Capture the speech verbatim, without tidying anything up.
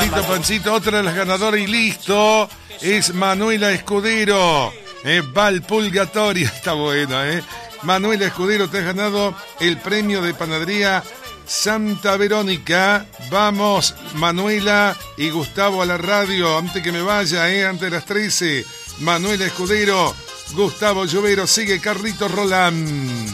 Panchito, Panchito, otra de las ganadoras y listo. Es Manuela Escudero. Eh, va al purgatorio, está bueno, ¿eh? Manuela Escudero, te has ganado el premio de panadería Santa Verónica. Vamos, Manuela y Gustavo a la radio, antes que me vaya, ¿eh? Antes de las trece. Manuela Escudero, Gustavo Llovero, sigue Carlitos Roland.